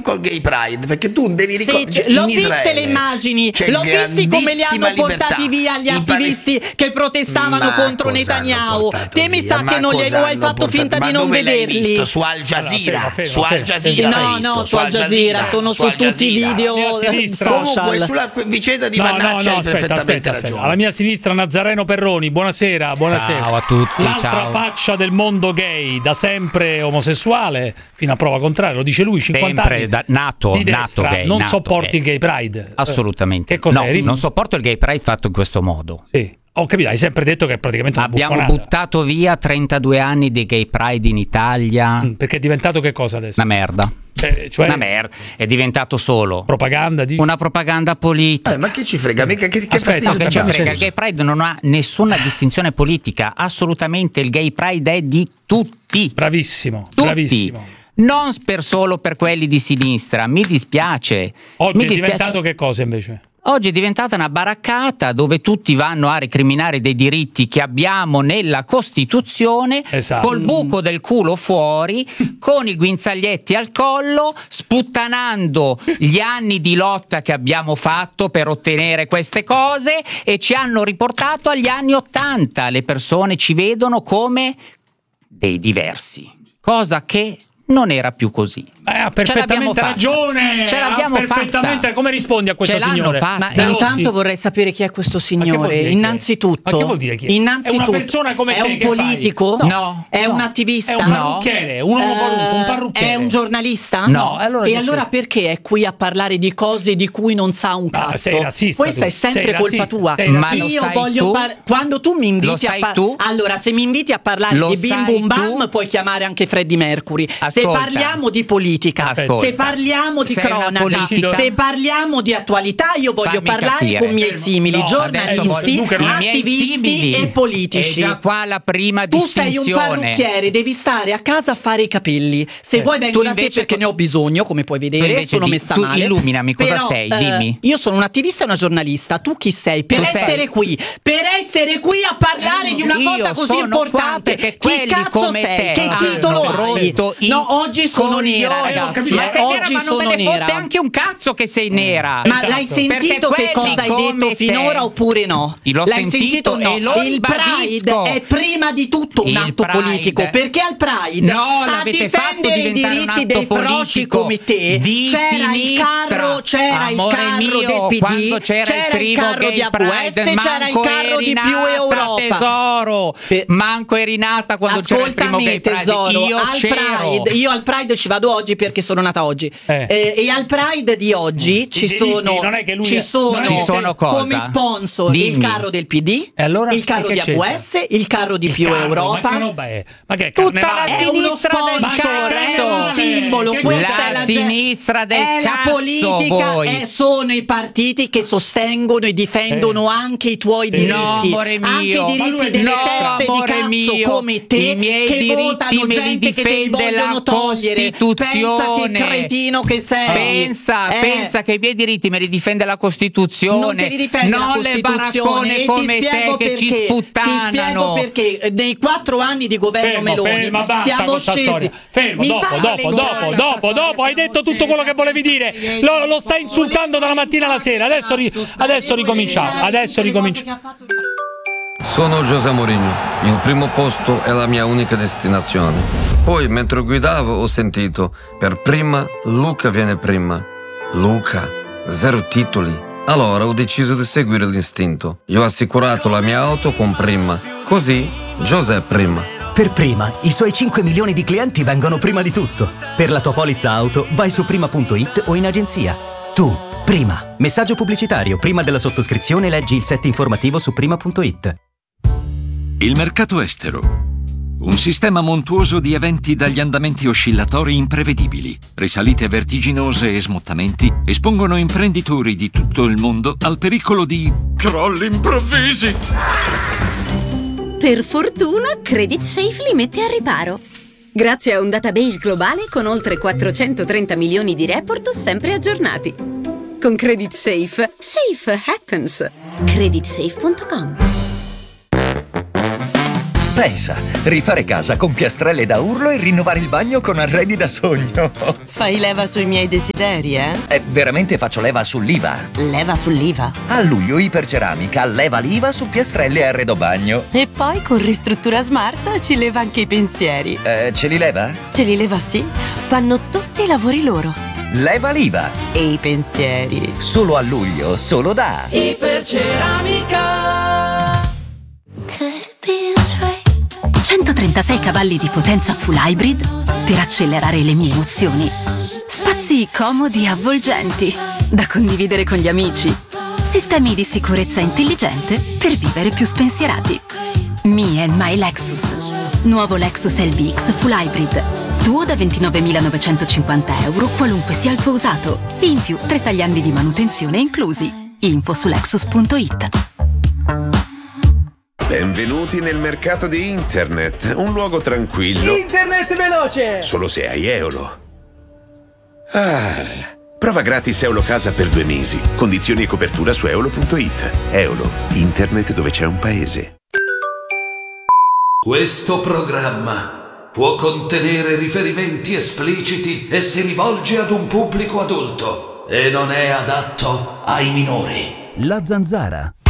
col Gay Pride, perché tu devi ricordare. L'ho viste le immagini, l'ho visti come li hanno portati via gli attivisti che protestavano contro Netanyahu. Te mi sa che non glielo hai fatto finta di non vederli. Visto su Al Jazeera? Su Al Jazeera? No, su Al Jazeera, sono su tutti i video social. Comunque sulla vicenda di Mannaccia hai perfettamente ragione. Alla mia sinistra Nazareno Perroni, buonasera. Ciao a tutti. L'altra faccia del mondo gay, da sempre omosessuale, fino a prova contraria, lo dice lui, 50 sempre anni. Nato gay. Non sopporti il Gay Pride? Assolutamente. Che cos'è? Non sopporto il Gay Pride fatto in questo modo. Sì. Ho capito, hai sempre detto che è praticamente una Abbiamo buffonata. buttato via 32 anni di Gay Pride in Italia. Perché è diventato che cosa adesso? Una merda. Cioè una merda. È diventato solo propaganda di... una propaganda politica. Ma che ci frega? Mica che Aspetta, che ci frega? Il Gay Pride non ha nessuna distinzione politica. Assolutamente, il Gay Pride è di tutti. Bravissimo. Tutti. Bravissimo. Non solo per quelli di sinistra. Mi dispiace. Oggi è diventato che cosa invece? Oggi è diventata una baraccata dove tutti vanno a recriminare dei diritti che abbiamo nella Costituzione, esatto, col buco del culo fuori, con i guinzaglietti al collo, sputtanando gli anni di lotta che abbiamo fatto per ottenere queste cose, e ci hanno riportato agli anni '80. Le persone ci vedono come dei diversi, cosa che non era più così. Ha perfettamente ragione. Ce l'abbiamo fatta. Come rispondi a questo signore? Ma intanto vorrei sapere chi è questo signore. Innanzitutto, ma che vuol dire chi è? È una persona come te? È un politico? No. È un attivista? È un parrucchiere, un parrucchiere. È un giornalista? No. Allora perché è qui a parlare di cose di cui non sa un cazzo? Sei razzista. Questa è sempre colpa tua. Ma io voglio quando tu mi inviti allora, se mi inviti a parlare di Bim Bum Bam, puoi chiamare anche Freddie Mercury. Se parliamo di politica, se parliamo di cronaca, se parliamo di attualità, io voglio parlare con miei simili, giornalisti, attivisti e politici. È già qua la prima distinzione. Tu sei un parrucchiere, devi stare a casa a fare i capelli. Se vuoi vengo da te perché ne ho bisogno, come puoi vedere, sono messa male. Illuminami, cosa sei? Dimmi. Io sono un attivista e una giornalista. Tu chi sei? Per essere qui a parlare di una cosa così importante. Perché chi cazzo sei? Che titolo hai? No, oggi sono nera, ragazzi. Ma sei nera, ma non me ne fotte anche un cazzo che sei nera. Ma l'hai sentito che cosa hai detto finora oppure no? L'hai sentito? No. Il Pride è prima di tutto un atto politico, perché al Pride a difendere i diritti dei froci come te c'era il carro del PD, c'era il carro di AWS, c'era il carro di Più Europa. Tesoro, manco eri nata quando c'era il primo Gay Pride. Io al Pride ci vado oggi perché sono nata oggi. E al Pride di oggi ci sono come sponsor il carro del PD, il carro di AWS, il carro di Più Europa. Ma che tutta la sinistra del sponsor, è un simbolo. La sinistra del cazzo, la politica, sono i partiti che sostengono e difendono anche i tuoi diritti, anche i diritti delle teste di cazzo come te, i miei che diritti votano me li gente che te li difende la vogliono togliere. Pensa che cretino che sei. Pensa che i miei diritti me li difende la Costituzione, non te li difende la Costituzione, le baraccone come te che ci sputtanano. Ti spiego perché nei 4 anni di governo Meloni siamo scesi. Fermo, dopo hai detto tutto quello che volevi dire. Lo stai insultando dalla mattina alla sera. Adesso ricominciamo. Sono José Mourinho, il primo posto è la mia unica destinazione. Poi, mentre guidavo, ho sentito, per prima, Luca viene prima. Luca, 0 titoli. Allora ho deciso di seguire l'istinto. Io ho assicurato la mia auto con Prima. Così, José prima. Per Prima, i suoi 5 milioni di clienti vengono prima di tutto. Per la tua polizza auto, vai su prima.it o in agenzia. Tu, Prima. Messaggio pubblicitario. Prima della sottoscrizione leggi il set informativo su prima.it. Il mercato estero. Un sistema montuoso di eventi dagli andamenti oscillatori imprevedibili, risalite vertiginose e smottamenti espongono imprenditori di tutto il mondo al pericolo di crolli improvvisi. Per fortuna, Credit Safe li mette al riparo. Grazie a un database globale con oltre 430 milioni di report sempre aggiornati. Con Credit Safe, safe happens. Creditsafe.com. Pensa, rifare casa con piastrelle da urlo e rinnovare il bagno con arredi da sogno. Fai leva sui miei desideri, eh? Veramente faccio leva sull'IVA. Leva sull'IVA? A luglio Iperceramica leva l'IVA su piastrelle e arredo bagno. E poi con Ristruttura Smart ci leva anche i pensieri. Ce li leva? Ce li leva, sì. Fanno tutti i lavori loro. Leva l'IVA. E i pensieri. Solo a luglio, solo da Iperceramica. 136 cavalli di potenza full hybrid per accelerare le mie emozioni. Spazi comodi e avvolgenti da condividere con gli amici. Sistemi di sicurezza intelligente per vivere più spensierati. Me and my Lexus. Nuovo Lexus LBX full hybrid. Tuo da 29.950 euro qualunque sia il tuo usato. In più 3 tagliandi di manutenzione inclusi. Info su Lexus.it. Benvenuti nel mercato di internet, un luogo tranquillo. Internet veloce! Solo se hai Eolo. Prova gratis Eolo Casa per 2 mesi. Condizioni e copertura su eolo.it. Eolo, internet dove c'è un paese. Questo programma può contenere riferimenti espliciti e si rivolge ad un pubblico adulto e non è adatto ai minori. La Zanzara.